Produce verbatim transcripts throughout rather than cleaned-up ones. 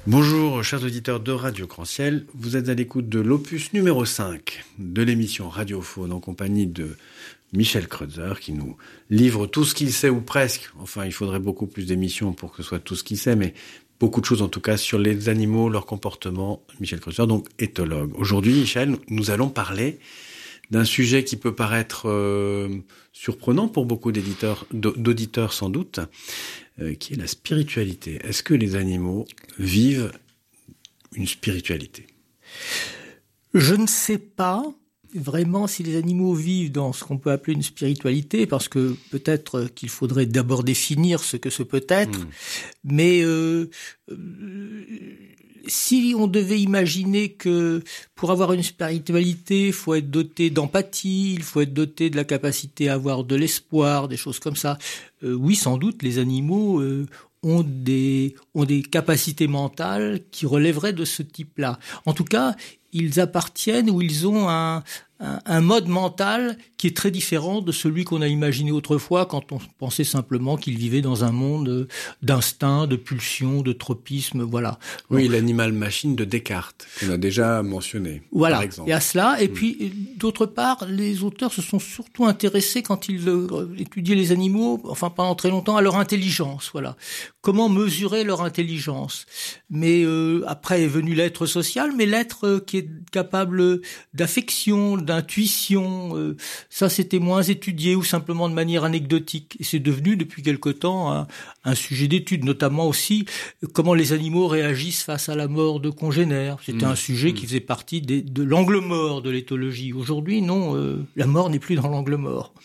Bonjour chers auditeurs de Radio Grand Ciel, vous êtes à l'écoute de l'opus numéro cinq de l'émission Radiofaune en compagnie de Michel Kreutzer qui nous livre tout ce qu'il sait ou presque, enfin il faudrait beaucoup plus d'émissions pour que ce soit tout ce qu'il sait, mais beaucoup de choses en tout cas sur les animaux, leur comportement. Michel Kreutzer, donc éthologue. Aujourd'hui Michel, nous allons parler d'un sujet qui peut paraître euh, surprenant pour beaucoup d'éditeurs, d'auditeurs sans doute, euh, qui est la spiritualité. Est-ce que les animaux vivent une spiritualité ? Je ne sais pas vraiment si les animaux vivent dans ce qu'on peut appeler une spiritualité, parce que peut-être qu'il faudrait d'abord définir ce que ce peut être, mmh. mais euh, euh, si on devait imaginer que pour avoir une spiritualité, il faut être doté d'empathie, il faut être doté de la capacité à avoir de l'espoir, des choses comme ça, euh, oui, sans doute, les animaux euh, ont des ont des capacités mentales qui relèveraient de ce type-là. En tout cas, ils appartiennent ou ils ont un Un, un mode mental qui est très différent de celui qu'on a imaginé autrefois quand on pensait simplement qu'ils vivaient dans un monde d'instinct, de pulsion, de tropisme, voilà. Oui, Donc, l'animal machine de Descartes, qu'on a déjà mentionné, voilà, par exemple. Il y a cela. Et mmh. puis, d'autre part, les auteurs se sont surtout intéressés, quand ils euh, étudiaient les animaux, enfin pendant très longtemps, à leur intelligence, voilà. Comment mesurer leur intelligence. Mais euh, après est venu l'être social, mais l'être euh, qui est capable d'affection, d'intuition, euh, ça c'était moins étudié ou simplement de manière anecdotique. Et c'est devenu depuis quelque temps un, un sujet d'étude, notamment aussi comment les animaux réagissent face à la mort de congénères. C'était mmh. un sujet mmh. qui faisait partie des, de l'angle mort de l'éthologie. Aujourd'hui, non, euh, la mort n'est plus dans l'angle mort.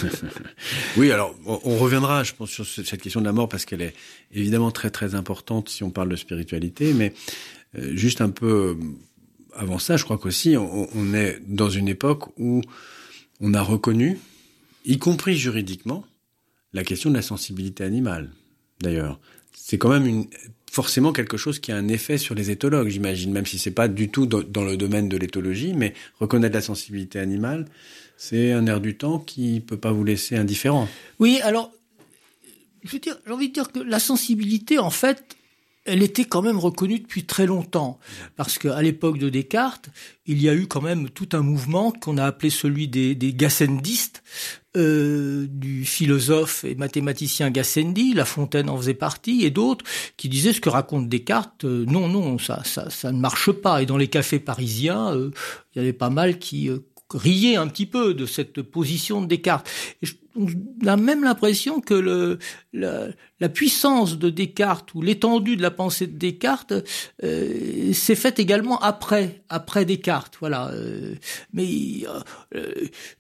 Oui, alors on, on reviendra, je pense, sur cette question de la mort parce qu'elle est évidemment très très importante si on parle de spiritualité, mais euh, juste un peu avant ça, je crois qu'aussi on, on est dans une époque où on a reconnu, y compris juridiquement, la question de la sensibilité animale. D'ailleurs, c'est quand même une, forcément quelque chose qui a un effet sur les éthologues, j'imagine, même si c'est pas du tout dans, dans le domaine de l'éthologie, mais reconnaître la sensibilité animale, c'est un air du temps qui peut pas vous laisser indifférent. Oui, alors, je veux dire, j'ai envie de dire que la sensibilité, en fait, elle était quand même reconnue depuis très longtemps. Parce qu'à l'époque de Descartes, il y a eu quand même tout un mouvement qu'on a appelé celui des, des Gassendistes, euh, du philosophe et mathématicien Gassendi, La Fontaine en faisait partie, et d'autres qui disaient ce que raconte Descartes, euh, non, non, ça, ça, ça ne marche pas. Et dans les cafés parisiens, euh, il y avait pas mal qui euh, riaient un petit peu de cette position de Descartes. Et je, on a même l'impression que le, la, la puissance de Descartes ou l'étendue de la pensée de Descartes euh, s'est faite également après, après Descartes. Voilà. Euh, mais euh,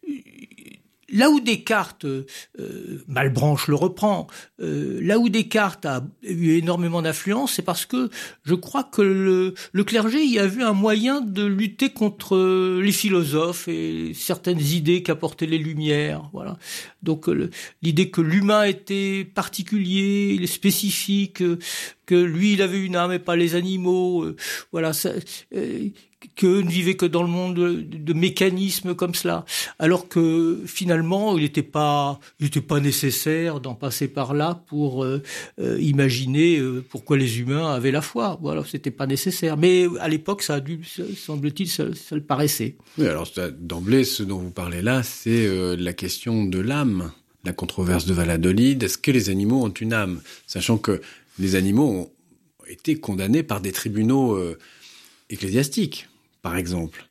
là où Descartes, euh, Malebranche le reprend, euh, là où Descartes a eu énormément d'influence, c'est parce que je crois que le, le clergé y a vu un moyen de lutter contre les philosophes et certaines idées qu'apportaient les Lumières. Voilà. Donc le, l'idée que l'humain était particulier, spécifique, que lui il avait une âme et pas les animaux, euh, voilà. Ça, euh, qu'eux ne vivaient que dans le monde de, de mécanismes comme cela, alors que finalement il n'était pas, il n'était pas nécessaire d'en passer par là pour euh, euh, imaginer euh, pourquoi les humains avaient la foi. Voilà, c'était pas nécessaire. Mais à l'époque, ça a dû, semble-t-il, ça, ça le paraissait. Oui, alors d'emblée, ce dont vous parlez là, c'est euh, la question de l'âme, la controverse de Valladolid. Est-ce que les animaux ont une âme, sachant que les animaux ont été condamnés par des tribunaux euh, ecclésiastiques, par exemple.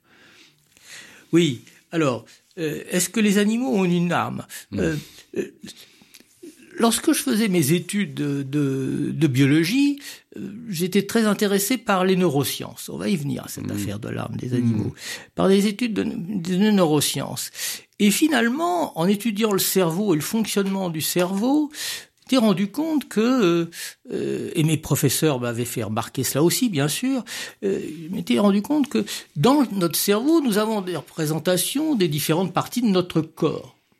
Oui, alors, euh, est-ce que les animaux ont une âme ? mmh. euh, euh, Lorsque je faisais mes études de, de, de biologie, euh, j'étais très intéressé par les neurosciences. On va y venir, cette mmh. affaire de l'âme des animaux. Mmh. Par des études de, de neurosciences. Et finalement, en étudiant le cerveau et le fonctionnement du cerveau, je m'étais rendu compte que, euh, et mes professeurs m'avaient fait remarquer cela aussi, bien sûr, euh, je m'étais rendu compte que dans notre cerveau, nous avons des représentations des différentes parties de notre corps.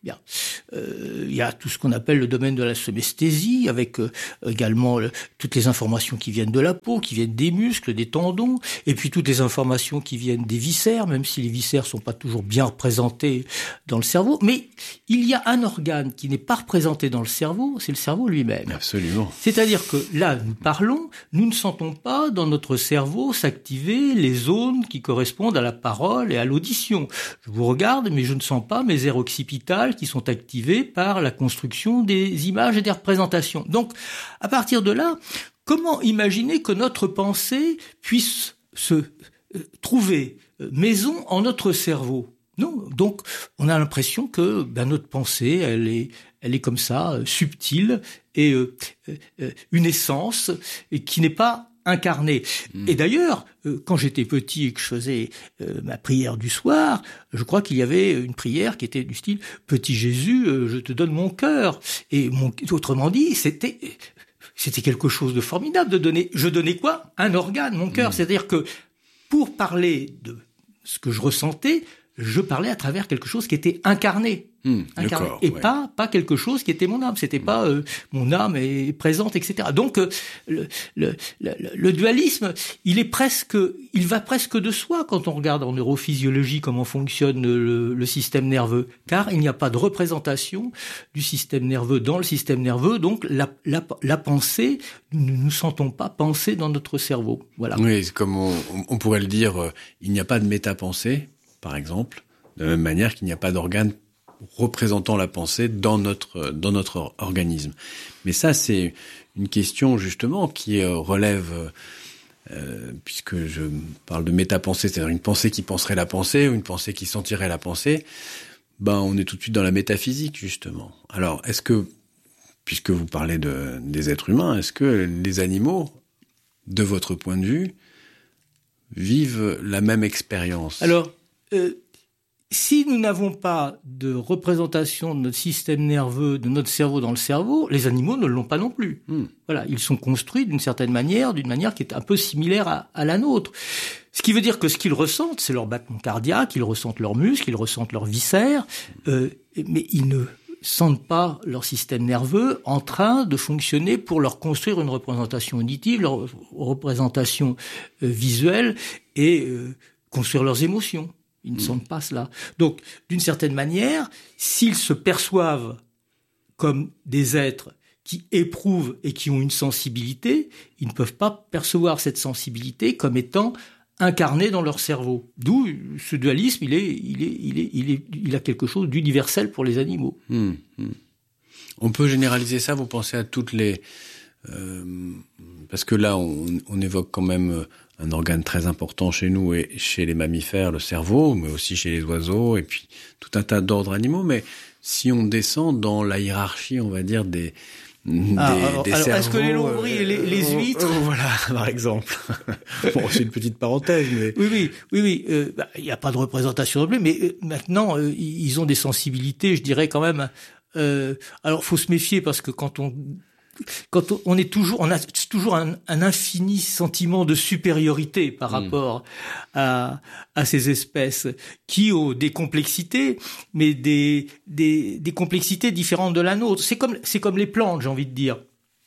Bien. Euh, il y a tout ce qu'on appelle le domaine de la somesthésie, avec euh, également le, toutes les informations qui viennent de la peau, qui viennent des muscles, des tendons, et puis toutes les informations qui viennent des viscères, même si les viscères sont pas toujours bien représentés dans le cerveau. Mais il y a un organe qui n'est pas représenté dans le cerveau, c'est le cerveau lui-même. Absolument. C'est-à-dire que là, nous parlons, nous ne sentons pas dans notre cerveau s'activer les zones qui correspondent à la parole et à l'audition. Je vous regarde, mais je ne sens pas mes aires occipitales qui sont activées par la construction des images et des représentations. Donc, à partir de là, comment imaginer que notre pensée puisse se euh, trouver euh, maison en notre cerveau? Non. Donc, on a l'impression que ben, notre pensée, elle est, elle est comme ça, euh, subtile et euh, euh, une essence et qui n'est pas incarné. Mmh. Et d'ailleurs, euh, quand j'étais petit et que je faisais euh, ma prière du soir, je crois qu'il y avait une prière qui était du style « Petit Jésus, euh, je te donne mon cœur ». Et mon, autrement dit, c'était c'était quelque chose de formidable de donner. Je donnais quoi? Un organe, mon cœur. Mmh. C'est-à-dire que pour parler de ce que je ressentais, je parlais à travers quelque chose qui était incarné. Mmh, incarné corps, et ouais. pas pas quelque chose qui était mon âme. C'était mmh. pas euh, mon âme est présente, et cetera. Donc euh, le, le, le, le dualisme, il est presque, il va presque de soi quand on regarde en neurophysiologie comment fonctionne le, le système nerveux, car il n'y a pas de représentation du système nerveux dans le système nerveux. Donc la la, la pensée, nous ne nous sentons pas penser dans notre cerveau. Voilà. Oui, comme on, on pourrait le dire, euh, il n'y a pas de métapensée, par exemple, de la même manière qu'il n'y a pas d'organe représentant la pensée dans notre dans notre organisme. Mais ça, c'est une question justement qui relève, euh, puisque je parle de métapensée, c'est-à-dire une pensée qui penserait la pensée ou une pensée qui sentirait la pensée. Ben, on est tout de suite dans la métaphysique justement. Alors, est-ce que, puisque vous parlez de des êtres humains, est-ce que les animaux, de votre point de vue, vivent la même expérience? Alors. Euh... Si nous n'avons pas de représentation de notre système nerveux, de notre cerveau dans le cerveau, les animaux ne l'ont pas non plus. Mmh. Voilà, ils sont construits d'une certaine manière, d'une manière qui est un peu similaire à, à la nôtre. Ce qui veut dire que ce qu'ils ressentent, c'est leur battement cardiaque, ils ressentent leurs muscles, ils ressentent leurs viscères, euh, mais ils ne sentent pas leur système nerveux en train de fonctionner pour leur construire une représentation auditive, leur représentation euh, visuelle et euh, construire leurs émotions. Ils ne sentent pas cela. Donc, d'une certaine manière, s'ils se perçoivent comme des êtres qui éprouvent et qui ont une sensibilité, ils ne peuvent pas percevoir cette sensibilité comme étant incarnée dans leur cerveau. D'où ce dualisme, il est, il est, il est, il est, il a quelque chose d'universel pour les animaux. Mmh, mmh. On peut généraliser ça. Vous pensez à toutes les, euh, parce que là, on, on évoque quand même un organe très important chez nous et chez les mammifères, le cerveau, mais aussi chez les oiseaux et puis tout un tas d'ordres animaux. Mais si on descend dans la hiérarchie, on va dire, des, des, ah, alors, des alors, cerveaux... Est-ce que les lombris et les, les huîtres... Euh, euh, voilà, par exemple. Bon, c'est une petite parenthèse, mais... Oui, oui, oui, oui. Euh, bah, il n'y a pas de représentation non plus, mais euh, maintenant, euh, ils ont des sensibilités, je dirais quand même... Euh, alors, faut se méfier parce que quand on... Quand on est toujours, on a toujours un, un infini sentiment de supériorité par rapport mmh. à, à ces espèces qui ont des complexités, mais des, des, des complexités différentes de la nôtre. C'est comme, c'est comme les plantes, j'ai envie de dire.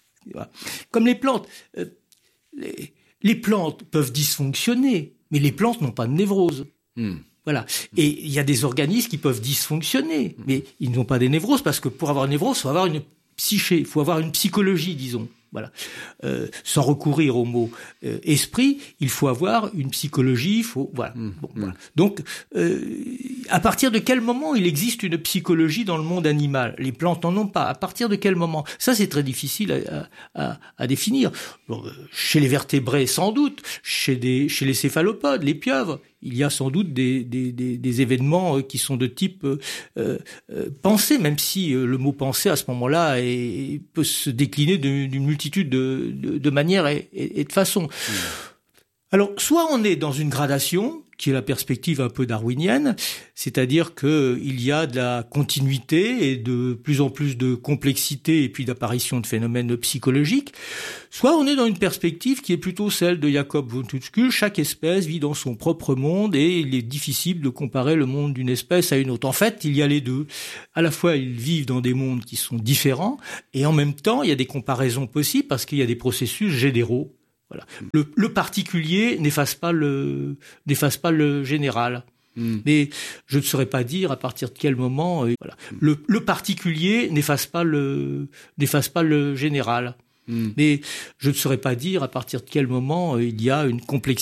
Comme les plantes, euh, les, les plantes peuvent dysfonctionner, mais les plantes n'ont pas de névrose. Mmh. Voilà. Et il y a des organismes qui peuvent dysfonctionner, mais ils n'ont pas des névroses parce que pour avoir une névrose, il faut avoir une psyché, il faut avoir une psychologie, disons. Voilà. Euh, sans recourir au mot euh, esprit, il faut avoir une psychologie, il faut voilà. Mmh, bon, mmh. voilà. Donc, euh, à partir de quel moment il existe une psychologie dans le monde animal? Les plantes n'en ont pas. À partir de quel moment? Ça, c'est très difficile à, à, à définir. Bon, chez les vertébrés, sans doute. Chez des, chez les céphalopodes, les pieuvres, il y a sans doute des, des, des, des événements qui sont de type euh, euh, pensée, même si euh, le mot pensée à ce moment-là est, peut se décliner d'une multitude de, de, de manières et, et, et de façons. Mmh. Alors, soit on est dans une gradation qui est la perspective un peu darwinienne, c'est-à-dire que il y a de la continuité et de plus en plus de complexité et puis d'apparition de phénomènes psychologiques, soit on est dans une perspective qui est plutôt celle de Jacob von Tuchskull, chaque espèce vit dans son propre monde et il est difficile de comparer le monde d'une espèce à une autre. En fait, il y a les deux. À la fois, ils vivent dans des mondes qui sont différents et en même temps, il y a des comparaisons possibles parce qu'il y a des processus généraux. Voilà. Le, le particulier n'efface pas le, n'efface pas le général. Mm. Mais je ne saurais pas dire à partir de quel moment. Euh, voilà. Le, le particulier n'efface pas le, n'efface pas le général. Mm. Mais je ne saurais pas dire à partir de quel moment euh, il y a une complexité.